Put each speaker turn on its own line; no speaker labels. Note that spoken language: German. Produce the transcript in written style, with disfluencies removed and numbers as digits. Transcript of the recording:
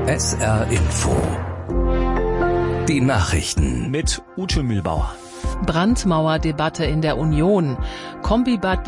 SR Info. Die Nachrichten
mit Ute Mühlbauer.
Brandmauerdebatte in der Union. Kombibad